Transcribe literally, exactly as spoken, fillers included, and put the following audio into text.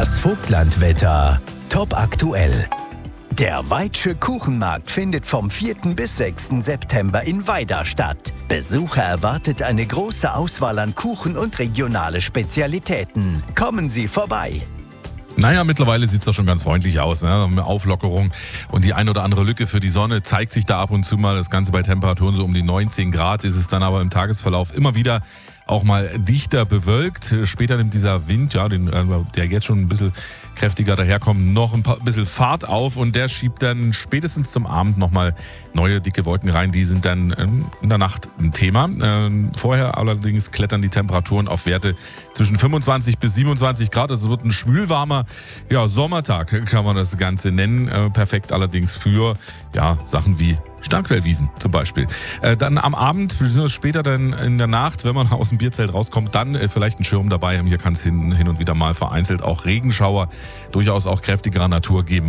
Das Vogtlandwetter. Top aktuell. Der Weitsche Kuchenmarkt findet vom vierten bis sechsten September in Weida statt. Besucher erwartet eine große Auswahl an Kuchen und regionale Spezialitäten. Kommen Sie vorbei! Naja, mittlerweile sieht es doch schon ganz freundlich aus, ne? Eine Auflockerung und die ein oder andere Lücke für die Sonne zeigt sich da ab und zu mal. Das Ganze bei Temperaturen so um die neunzehn Grad ist es dann aber im Tagesverlauf immer wieder auch mal dichter bewölkt. Später nimmt dieser Wind, ja, den, der jetzt schon ein bisschen kräftiger daherkommt, noch ein paar, bisschen Fahrt auf und der schiebt dann spätestens zum Abend nochmal neue dicke Wolken rein. Die sind dann in der Nacht ein Thema. Vorher allerdings klettern die Temperaturen auf Werte zwischen fünfundzwanzig bis siebenundzwanzig Grad. Es wird ein schwülwarmer ja, Sommertag, kann man das Ganze nennen. Perfekt allerdings für ja, Sachen wie Starkquellwiesen zum Beispiel. Äh, dann am Abend, bzw. später dann in der Nacht, wenn man aus dem Bierzelt rauskommt, dann äh, vielleicht ein Schirm dabei. Hier kann es hin, hin und wieder mal vereinzelt auch Regenschauer, durchaus auch kräftigerer Natur geben.